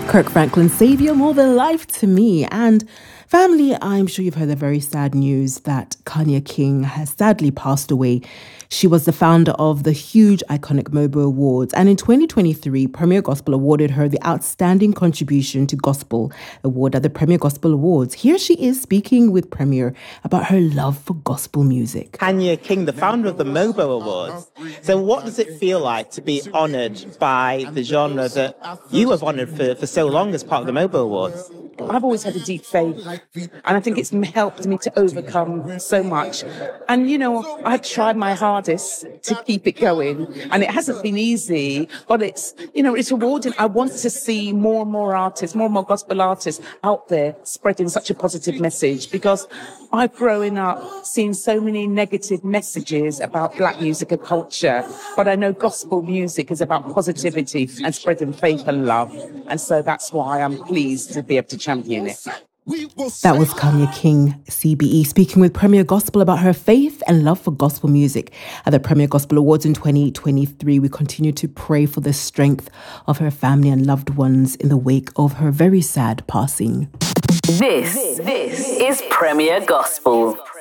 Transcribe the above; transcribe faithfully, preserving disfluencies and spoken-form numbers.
Kirk Franklin, Saviour, more than life to me. And family, I'm sure you've heard the very sad news that Kanya King has sadly passed away. She was the founder of the huge, iconic Mobo Awards. And in twenty twenty-three, Premier Gospel awarded her the Outstanding Contribution to Gospel Award at the Premier Gospel Awards. Here she is speaking with Premier about her love for gospel music. Kanya King, the founder of the Mobo Awards. So what does it feel like to be honoured by the genre that you have honoured for, for so long as part of the Mobo Awards? I've always had a deep faith, and I think it's helped me to overcome so much. And, you know, I've tried my hardest to keep it going, and it hasn't been easy, but it's, you know, it's rewarding. I want to see more and more artists, more and more gospel artists out there spreading such a positive message, because I've grown up seeing so many negative messages about black music and culture, but I know gospel music is about positivity and spreading faith and love. And so that's why I'm pleased to be able to champion it. That was Kanya King, C B E, speaking with Premier Gospel about her faith and love for gospel music. At the Premier Gospel Awards in twenty twenty-three, we continue to pray for the strength of her family and loved ones in the wake of her very sad passing. This, this is Premier Gospel.